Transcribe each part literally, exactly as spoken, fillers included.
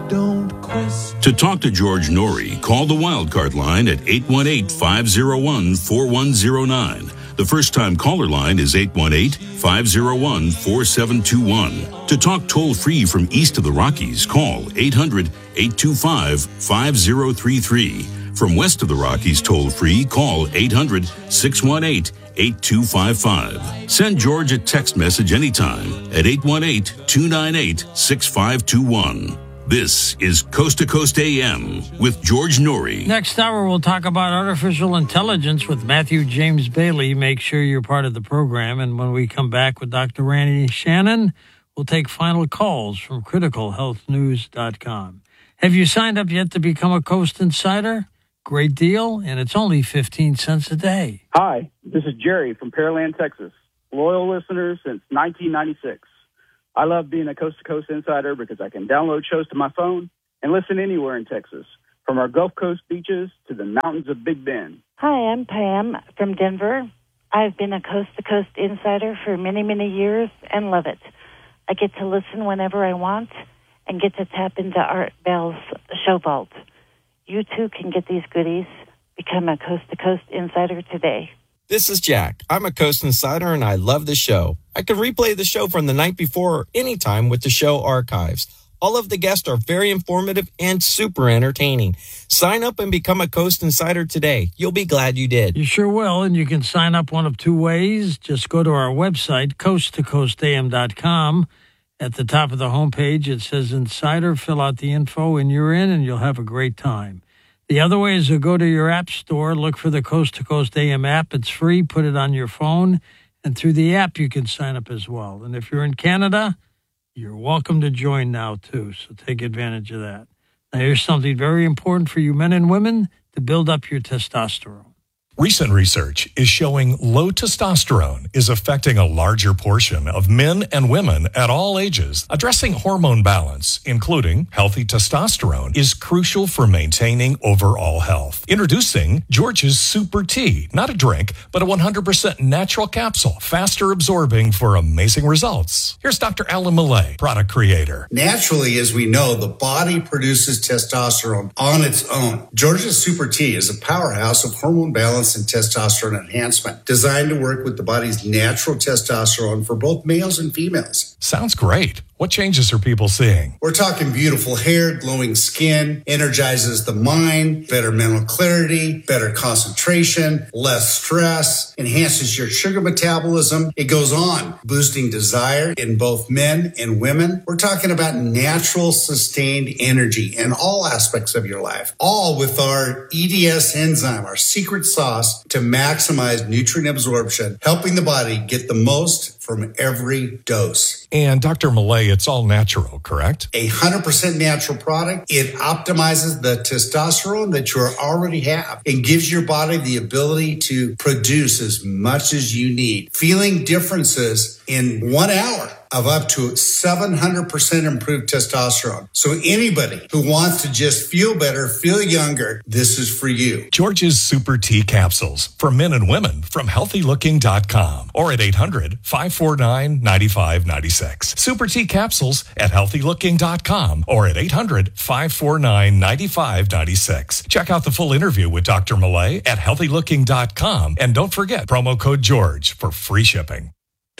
don't question. To talk to George Norrie, call the Wildcard line at eight one eight, five oh one, four one oh nine. The first-time caller line is eight one eight, five oh one, four seven two one. To talk toll-free from east of the Rockies, call eight hundred, eight two five, five oh three three. From west of the Rockies toll-free, call eight hundred, six one eight, eight two five five. Send George a text message anytime at eight one eight, two nine eight, six five two one. This is Coast to Coast A M with George Norrie. Next hour, we'll talk about artificial intelligence with Matthew James Bailey. Make sure you're part of the program. And when we come back with Doctor Randy Shannon, we'll take final calls from critical health news dot com. Have you signed up yet to become a Coast Insider? Great deal, and it's only fifteen cents a day. Hi, this is Jerry from Pearland, Texas. Loyal listener since nineteen ninety-six. I love being a Coast to Coast Insider because I can download shows to my phone and listen anywhere in Texas, from our Gulf Coast beaches to the mountains of Big Bend. Hi, I'm Pam from Denver. I've been a Coast to Coast Insider for many, many years and love it. I get to listen whenever I want and get to tap into Art Bell's show vault. You too can get these goodies. Become a Coast to Coast Insider today. This is Jack. I'm a Coast Insider, and I love the show. I can replay the show from the night before or anytime with the show archives. All of the guests are very informative and super entertaining. Sign up and become a Coast Insider today. You'll be glad you did. You sure will, and you can sign up one of two ways. Just go to our website, coast to coast a m dot com. At the top of the homepage, it says Insider. Fill out the info, and you're in, and you'll have a great time. The other way is to go to your app store, look for the Coast to Coast A M app. It's free. Put it on your phone, and through the app, you can sign up as well. And if you're in Canada, you're welcome to join now, too, so take advantage of that. Now, here's something very important for you men and women to build up your testosterone. Recent research is showing low testosterone is affecting a larger portion of men and women at all ages. Addressing hormone balance, including healthy testosterone, is crucial for maintaining overall health. Introducing George's Super Tea, not a drink, but a one hundred percent natural capsule, faster absorbing for amazing results. Here's Doctor Alan Millay, product creator. Naturally, as we know, the body produces testosterone on its own. George's Super Tea is a powerhouse of hormone balance and testosterone enhancement, designed to work with the body's natural testosterone for both males and females. Sounds great. What changes are people seeing? We're talking beautiful hair, glowing skin, energizes the mind, better mental clarity, better concentration, less stress, enhances your sugar metabolism. It goes on, boosting desire in both men and women. We're talking about natural, sustained energy in all aspects of your life, all with our E D S enzyme, our secret sauce to maximize nutrient absorption, helping the body get the most from every dose. And Doctor Millay, it's all natural, correct? A one hundred percent natural product. It optimizes the testosterone that you already have and gives your body the ability to produce as much as you need. Feeling differences in one hour of up to seven hundred percent improved testosterone. So anybody who wants to just feel better, feel younger, this is for you. George's Super Tea Capsules for men and women from healthy looking dot com or at eight hundred, five four nine, nine five nine six. Super Tea Capsules at healthy looking dot com or at eight hundred, five four nine, nine five nine six. Check out the full interview with Doctor Millay at healthy looking dot com and don't forget promo code George for free shipping.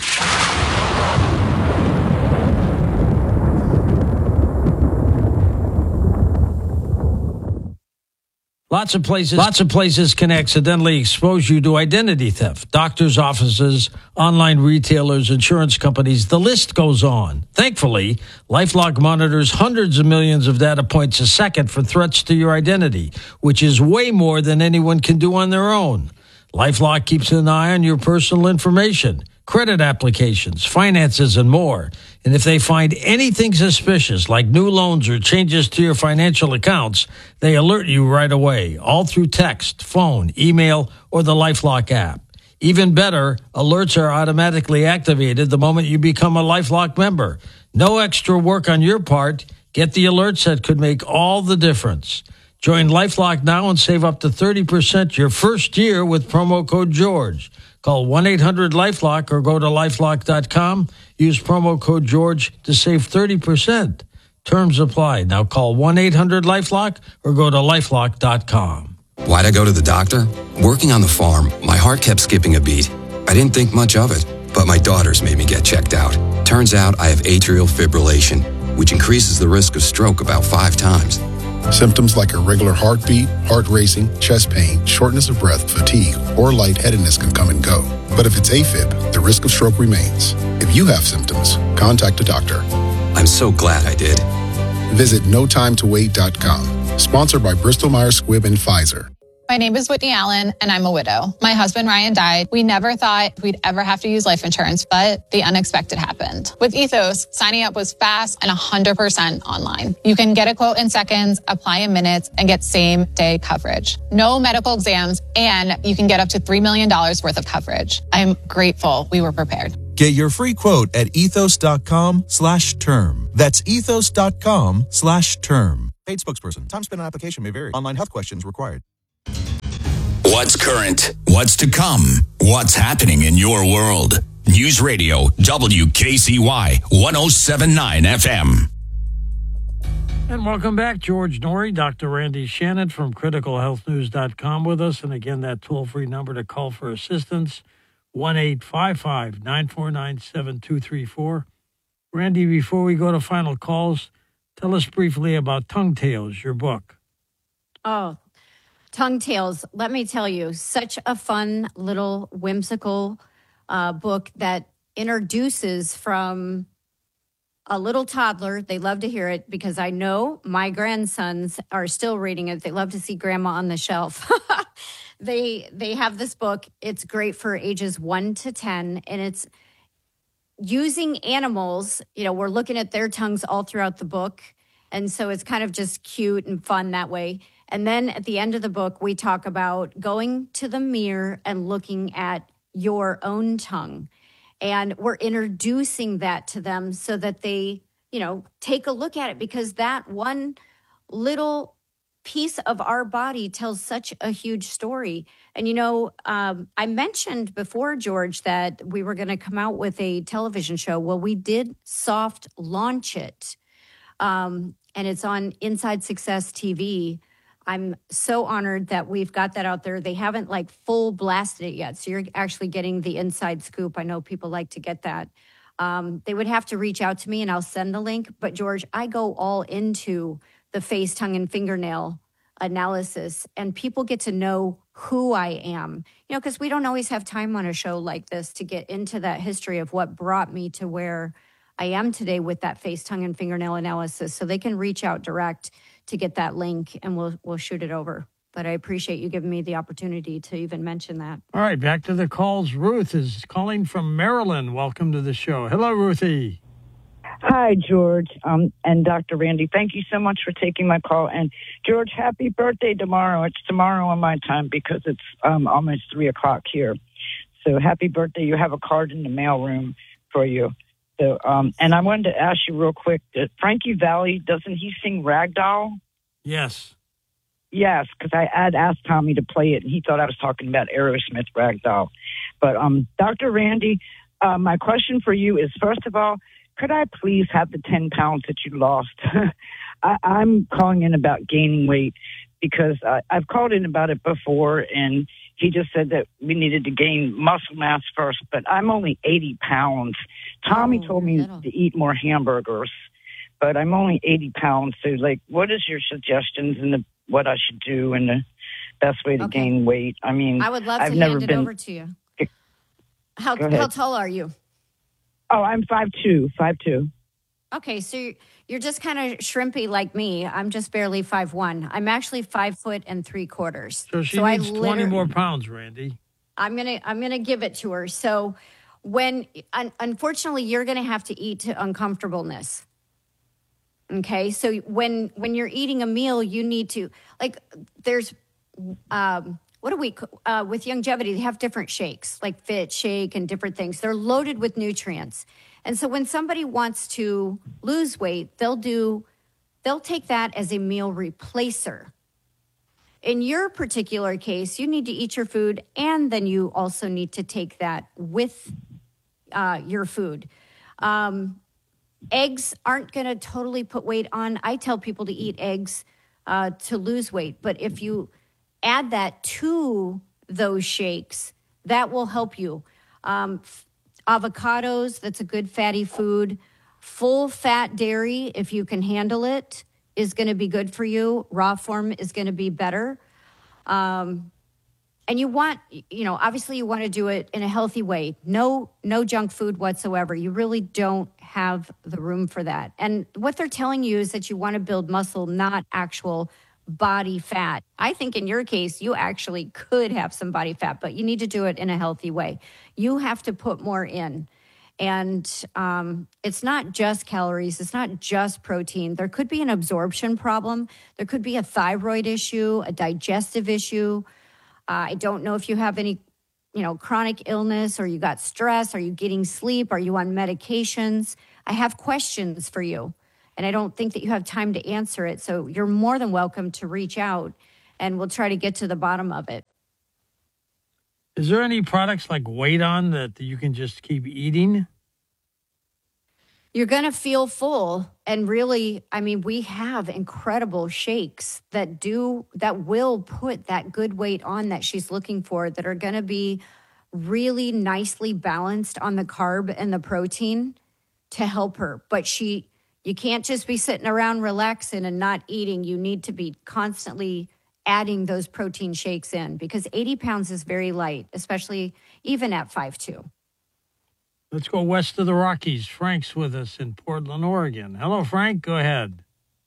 Lots of places, lots of places can accidentally expose you to identity theft. Doctors' offices, online retailers, insurance companies, the list goes on. Thankfully, LifeLock monitors hundreds of millions of data points a second for threats to your identity, which is way more than anyone can do on their own. LifeLock keeps an eye on your personal information, credit applications, finances, and more. And if they find anything suspicious, like new loans or changes to your financial accounts, they alert you right away, all through text, phone, email, or the LifeLock app. Even better, alerts are automatically activated the moment you become a LifeLock member. No extra work on your part. Get the alerts that could make all the difference. Join LifeLock now and save up to thirty percent your first year with promo code George. Call one eight hundred LifeLock or go to lifelock dot com. Use promo code George to save thirty percent. Terms apply. Now call one eight hundred LifeLock or go to lifelock dot com. Why'd I go to the doctor? Working on the farm, my heart kept skipping a beat. I didn't think much of it, but my daughters made me get checked out. Turns out I have atrial fibrillation, which increases the risk of stroke about five times. Symptoms like irregular heartbeat, heart racing, chest pain, shortness of breath, fatigue, or lightheadedness can come and go. But if it's AFib, the risk of stroke remains. If you have symptoms, contact a doctor. I'm so glad I did. Visit no time to wait dot com. Sponsored by Bristol Myers Squibb and Pfizer. My name is Whitney Allen, and I'm a widow. My husband, Ryan, died. We never thought we'd ever have to use life insurance, but the unexpected happened. With Ethos, signing up was fast and one hundred percent online. You can get a quote in seconds, apply in minutes, and get same-day coverage. No medical exams, and you can get up to three million dollars worth of coverage. I'm grateful we were prepared. Get your free quote at ethos.com slash term. That's ethos.com slash term. Paid spokesperson. Time spent on application may vary. Online health questions required. What's current? What's to come? What's happening in your world? News Radio W K C Y one oh seven point nine F M. And welcome back. George Noory, Doctor Randy Shannon from critical health news dot com with us. And again, that toll-free number to call for assistance, one eight five five, nine four nine, seven two three four. Randy, before we go to final calls, tell us briefly about Tongue Tales, your book. Oh, Tongue Tales, let me tell you, such a fun little whimsical uh, book that introduces from a little toddler. They love to hear it because I know my grandsons are still reading it. They love to see grandma on the shelf. they they have this book. It's great for ages one to ten, and it's using animals. You know, we're looking at their tongues all throughout the book, and so it's kind of just cute and fun that way. And then at the end of the book, we talk about going to the mirror and looking at your own tongue. And we're introducing that to them so that they, you know, take a look at it, because that one little piece of our body tells such a huge story. And, you know, um, I mentioned before, George, that we were going to come out with a television show. Well, we did soft launch it. Um, and it's on Inside Success T V. I'm so honored that we've got that out there. They haven't like full blasted it yet. So you're actually getting the inside scoop. I know people like to get that. Um, they would have to reach out to me and I'll send the link. But George, I go all into the face, tongue, and fingernail analysis, and people get to know who I am. You know, because we don't always have time on a show like this to get into that history of what brought me to where I am today with that face, tongue, and fingernail analysis. So they can reach out direct to get that link, and we'll we'll shoot it over. But I appreciate you giving me the opportunity to even mention that. All right, back to the calls. Ruth is calling from Maryland. Welcome to the show. Hello, Ruthie. Hi, George, um, and Doctor Randy. Thank you so much for taking my call. And George, happy birthday tomorrow. It's tomorrow on my time because it's um, almost three o'clock here. So happy birthday. You have a card in the mailroom for you. So, um, and I wanted to ask you real quick, that Frankie Valli, doesn't he sing Ragdoll? Yes. Yes, because I had asked Tommy to play it, and he thought I was talking about Aerosmith Ragdoll. But um, Doctor Randy, uh, my question for you is, first of all, could I please have the ten pounds that you lost? I, I'm calling in about gaining weight because I, I've called in about it before, and he just said that we needed to gain muscle mass first, but I'm only eighty pounds. Tommy oh, told me little. to eat more hamburgers, but I'm only eighty pounds. So, like, what is your suggestions and the, what I should do and the best way to okay. gain weight? I mean, I would love I've to never hand it been... over to you. How, how tall are you? Oh, I'm five two, five two. Okay, so you're, you're just kind of shrimpy like me. I'm just barely five one. I'm actually five foot and three quarters. So she so needs twenty more pounds, Randy. I'm gonna I'm gonna give it to her. So when un, unfortunately you're gonna have to eat to uncomfortableness. Okay, so when when you're eating a meal, you need to like there's um. What do we, uh, with Youngevity, they have different shakes, like Fit Shake and different things. They're loaded with nutrients. And so when somebody wants to lose weight, they'll do, they'll take that as a meal replacer. In your particular case, you need to eat your food, and then you also need to take that with uh, your food. Um, eggs aren't going to totally put weight on. I tell people to eat eggs uh, to lose weight. But if you add that to those shakes, that will help you. Um, f- avocados, that's a good fatty food. Full fat dairy, if you can handle it, is going to be good for you. Raw form is going to be better. Um, and you want, you know, obviously you want to do it in a healthy way. No, no junk food whatsoever. You really don't have the room for that. And what they're telling you is that you want to build muscle, not actual body fat. I think in your case, you actually could have some body fat, but you need to do it in a healthy way. You have to put more in. And um, it's not just calories. It's not just protein. There could be an absorption problem. There could be a thyroid issue, a digestive issue. Uh, I don't know if you have any, you know, chronic illness, or you got stress. Are you getting sleep? Are you on medications? I have questions for you, and I don't think that you have time to answer it. So you're more than welcome to reach out, and we'll try to get to the bottom of it. Is there any products like Weight On that you can just keep eating? You're going to feel full. And really, I mean, we have incredible shakes that do, that will put that good weight on that she's looking for, that are going to be really nicely balanced on the carb and the protein to help her. But she, you can't just be sitting around relaxing and not eating. You need to be constantly adding those protein shakes in, because eighty pounds is very light, especially even at five two. Let's go west of the Rockies. Frank's with us in Portland, Oregon. Hello, Frank. Go ahead.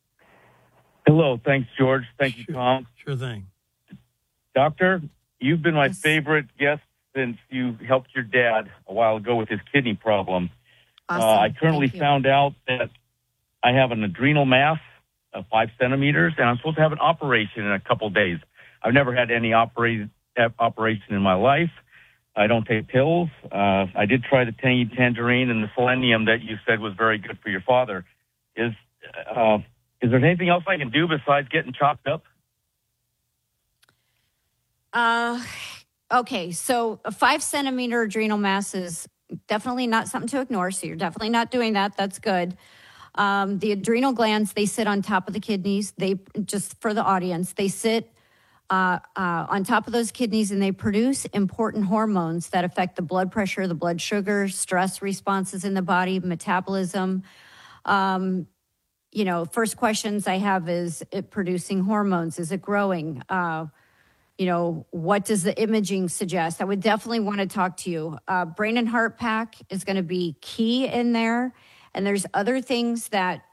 Hello. Thanks, George. Thank sure, you, Tom. Sure thing. Doctor, you've been my yes. favorite guest since you helped your dad a while ago with his kidney problem. Awesome. Uh, I currently found out that I have an adrenal mass of five centimeters, and I'm supposed to have an operation in a couple of days. I've never had any opera- operation in my life. I don't take pills. Uh, I did try the tangy tangerine and the selenium that you said was very good for your father. Is uh, is there anything else I can do besides getting chopped up? Uh, okay, so a five centimeter adrenal mass is definitely not something to ignore. So you're definitely not doing that. That's good. Um, the adrenal glands, they sit on top of the kidneys. They, just for the audience, they sit uh, uh, on top of those kidneys, and they produce important hormones that affect the blood pressure, the blood sugar, stress responses in the body, metabolism. Um, you know, first questions I have is it producing hormones? Is it growing? Uh, you know, what does the imaging suggest? I would definitely want to talk to you. Uh, Brain and Heart Pack is going to be key in there. And there's other things that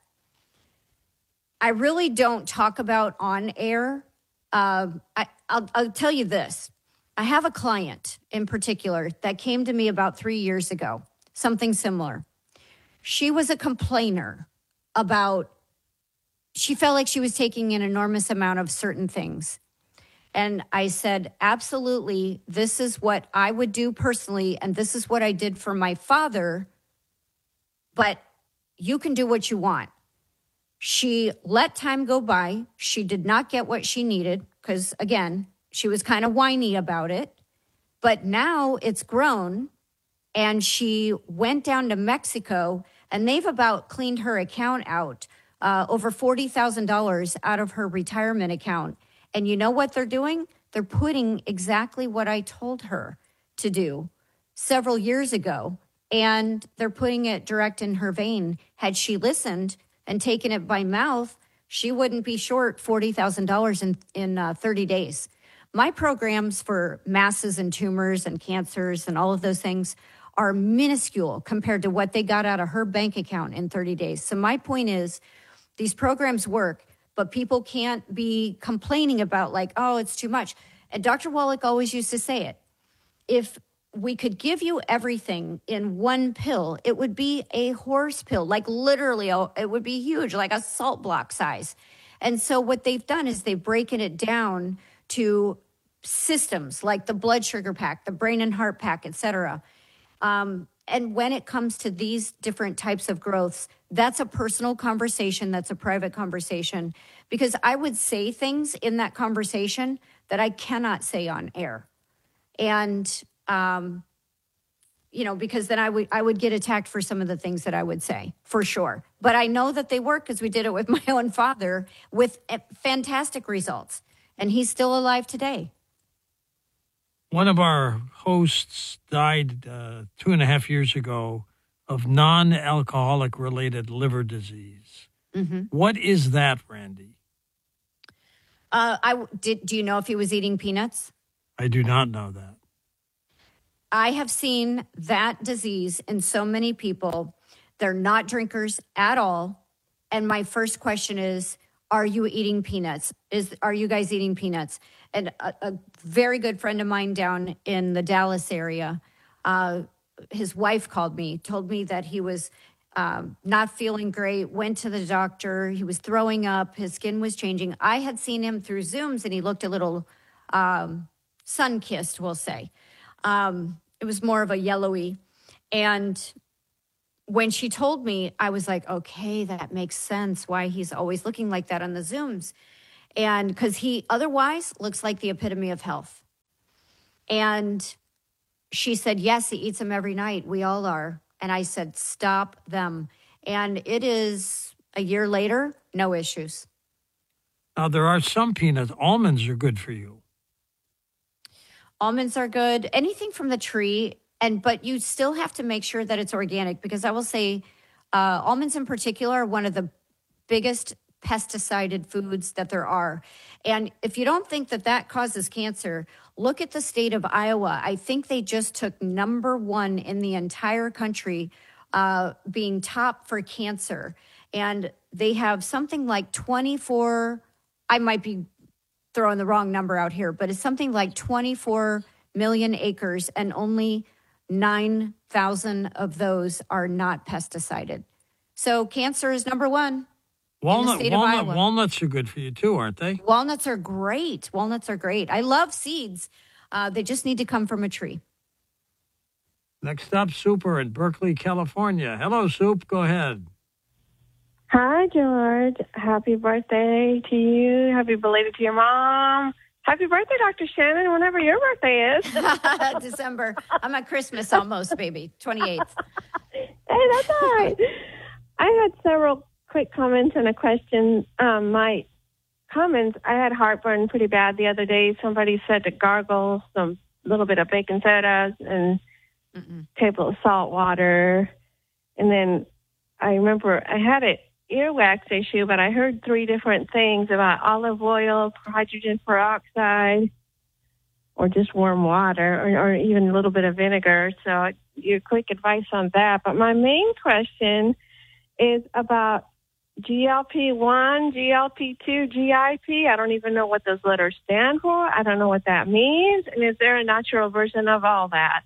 I really don't talk about on air. Uh, I, I'll, I'll tell you this. I have a client in particular that came to me about three years ago, something similar. She was a complainer about, she felt like she was taking an enormous amount of certain things. And I said, absolutely, this is what I would do personally, and this is what I did for my father, but you can do what you want. She let time go by. She did not get what she needed because, again, she was kind of whiny about it. But now it's grown, and she went down to Mexico, and they've about cleaned her account out, uh, over forty thousand dollars out of her retirement account. And you know what they're doing? They're putting exactly what I told her to do several years ago. And they're putting it direct in her vein. Had she listened and taken it by mouth, she wouldn't be short forty thousand dollars in, in uh, thirty days. My programs for masses and tumors and cancers and all of those things are minuscule compared to what they got out of her bank account in thirty days. So my point is, these programs work, but people can't be complaining about like, oh, it's too much. And Doctor Wallach always used to say it. If we could give you everything in one pill, it would be a horse pill, like literally, it would be huge, like a salt block size. And so what they've done is they've broken it down to systems like the blood sugar pack, the brain and heart pack, et cetera. Um, and when it comes to these different types of growths, that's a personal conversation. That's a private conversation, because I would say things in that conversation that I cannot say on air. And Um, you know, because then I would I would get attacked for some of the things that I would say, for sure. But I know that they work because we did it with my own father with fantastic results. And he's still alive today. One of our hosts died uh, two and a half years ago of non-alcoholic related liver disease. Mm-hmm. What is that, Randy? Uh, I did. Do you know if he was eating peanuts? I do not know that. I have seen that disease in so many people. They're not drinkers at all. And my first question is, are you eating peanuts? Is Are you guys eating peanuts? And a, a very good friend of mine down in the Dallas area, uh, his wife called me, told me that he was um, not feeling great, went to the doctor. He was throwing up. His skin was changing. I had seen him through Zooms, and he looked a little um, sun-kissed, we'll say. Um, it was more of a yellowy. And when she told me, I was like, okay, that makes sense why he's always looking like that on the Zooms. And because he otherwise looks like the epitome of health. And she said, yes, he eats them every night. We all are. And I said, stop them. And it is a year later, no issues. Now, there are some peanuts. Almonds are good for you. Almonds are good. Anything from the tree. And but you still have to make sure that it's organic, because I will say uh, almonds in particular are one of the biggest pesticided foods that there are. And if you don't think that that causes cancer, look at the state of Iowa. I think they just took number one in the entire country, uh, being top for cancer. And they have something like twenty-four, I might be throwing the wrong number out here, but it's something like twenty-four million acres, and only nine thousand of those are not pesticided. So cancer is number one. Walnut, walnut, walnuts are good for you too, aren't they? Walnuts are great. Walnuts are great. I love seeds. Uh, they just need to come from a tree. Next up, Super in Berkeley, California. Hello, Soup. Go ahead. Hi, George. Happy birthday to you. Happy belated to your mom. Happy birthday, Doctor Shannon, whenever your birthday is. December. I'm at Christmas almost, baby. twenty-eighth. Hey, that's all right. I had several quick comments and a question. Um, my comments, I had heartburn pretty bad the other day. Somebody said to gargle some little bit of baking soda and Mm-mm. table of salt water. And then I remember I had an earwax issue, but I heard three different things about olive oil, hydrogen peroxide, or just warm water, or, or even a little bit of vinegar. So your quick advice on that. But my main question is about G L P one, G L P two, G I P. I don't even know what those letters stand for. I don't know what that means. And is there a natural version of all that?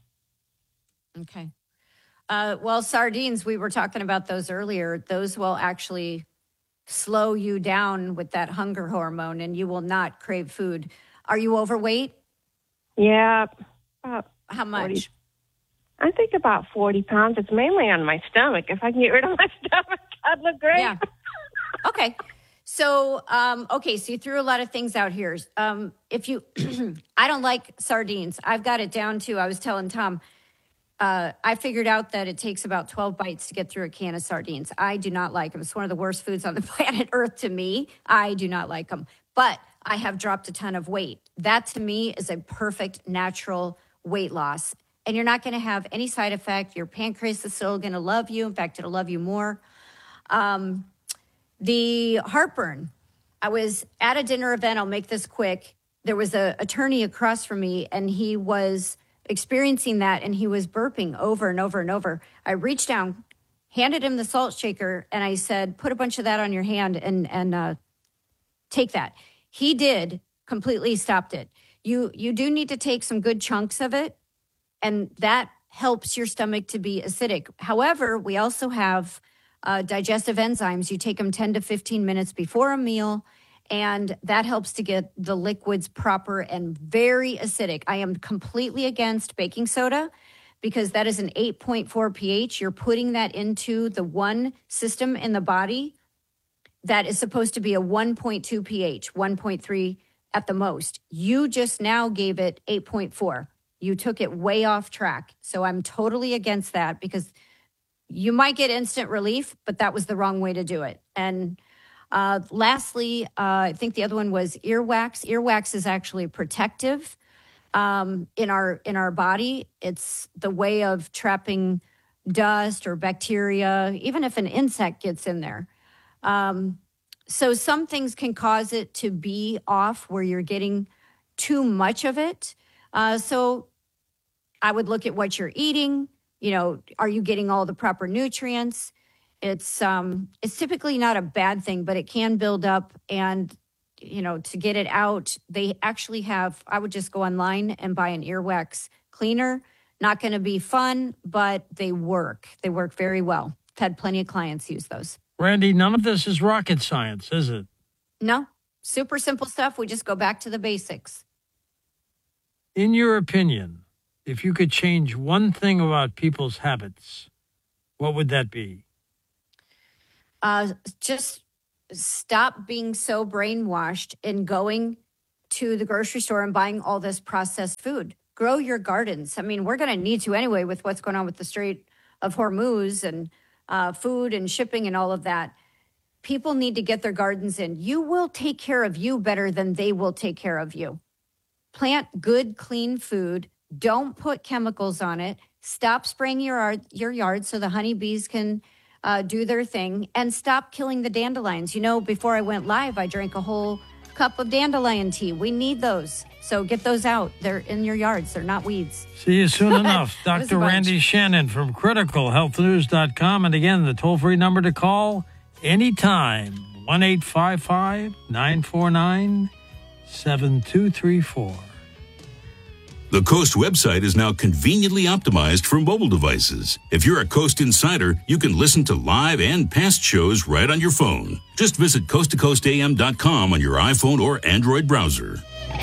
Okay. Uh, well, sardines, we were talking about those earlier. Those will actually slow you down with that hunger hormone, and you will not crave food. Are you overweight? Yeah. About How much? forty. I think about forty pounds. It's mainly on my stomach. If I can get rid of my stomach, I'd look great. Yeah. Okay. So, um, okay, so you threw a lot of things out here. Um, if you, I don't like sardines. I've got it down to, I was telling Tom, uh, I figured out that it takes about twelve bites to get through a can of sardines. I do not like them. It's one of the worst foods on the planet Earth to me. I do not like them. But I have dropped a ton of weight. That to me is a perfect natural weight loss. And you're not going to have any side effect. Your pancreas is still going to love you. In fact, it'll love you more. Um, the heartburn. I was at a dinner event. I'll make this quick. There was an attorney across from me, and he was experiencing that, and he was burping over and over and over. I reached down, handed him the salt shaker, and I said, put a bunch of that on your hand and, and uh, take that. He did, completely stopped it. You, you do need to take some good chunks of it, and that helps your stomach to be acidic. However, we also have uh, digestive enzymes. You take them ten to fifteen minutes before a meal, and that helps to get the liquids proper and very acidic. I am completely against baking soda because that is an eight point four pH. You're putting that into the one system in the body that is supposed to be a one point two pH, one point three at the most. You just now gave it eight point four. You took it way off track. So I'm totally against that because you might get instant relief, but that was the wrong way to do it. And uh, lastly, uh, I think the other one was earwax. Earwax is actually protective um, in our in our body. It's the way of trapping dust or bacteria, even if an insect gets in there. Um, so some things can cause it to be off where you're getting too much of it. Uh, so I would look at what you're eating. You know, are you getting all the proper nutrients? It's um, it's typically not a bad thing, but it can build up. And, you know, to get it out, they actually have, I would just go online and buy an earwax cleaner. Not going to be fun, but they work. They work very well. I've had plenty of clients use those. Randy, none of this is rocket science, is it? No, super simple stuff. We just go back to the basics. In your opinion, if you could change one thing about people's habits, what would that be? Uh, just stop being so brainwashed in going to the grocery store and buying all this processed food. Grow your gardens. I mean, we're going to need to anyway with what's going on with the Strait of Hormuz and uh, food and shipping and all of that. People need to get their gardens in. You will take care of you better than they will take care of you. Plant good, clean food. Don't put chemicals on it. Stop spraying your yard, your yard so the honeybees can uh, do their thing. And stop killing the dandelions. You know, before I went live, I drank a whole cup of dandelion tea. We need those. So get those out. They're in your yards. They're not weeds. See you soon enough. Doctor Randy Shannon from critical health news dot com. And again, the toll-free number to call anytime, one eight five five, nine four nine, seven two three four. The Coast website is now conveniently optimized for mobile devices. If you're a Coast Insider, you can listen to live and past shows right on your phone. Just visit coast to coast a m dot com on your iPhone or Android browser.